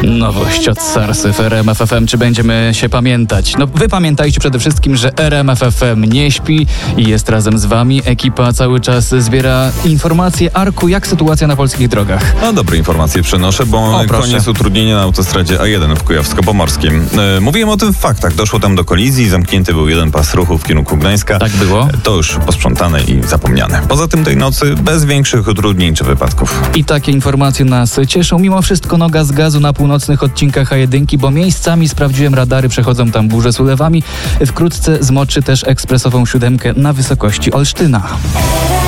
Nowość od Sarsy w RMF FM. Czy będziemy się pamiętać? No wy pamiętajcie przede wszystkim, że RMF FM nie śpi i jest razem z wami. Ekipa cały czas zbiera informacje. Arku, jak sytuacja na polskich drogach? A dobre informacje przenoszę, bo koniec utrudnienia na autostradzie A1 w Kujawsko-Pomorskim. Mówiłem o tym w faktach. Doszło tam do kolizji, zamknięty był jeden pas ruchu w kierunku Gdańska. Tak było? To już posprzątane i zapomniane. Poza tym tej nocy bez większych utrudnień czy wypadków. I takie informacje nas cieszą. Mimo wszystko noga z gazu na północnych odcinkach A1, bo miejscami sprawdziłem radary, przechodzą tam burze z ulewami. Wkrótce zmoczy też ekspresową 7 na wysokości Olsztyna.